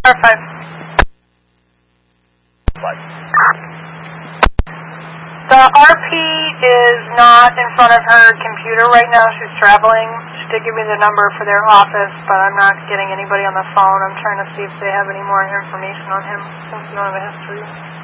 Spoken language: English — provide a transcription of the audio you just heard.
R5. What? The RP is not in front of her computer right now. She's traveling. She did give me the number for their office, but I'm not getting anybody on the phone. I'm trying to see if they have any more information on him since we don't have a history.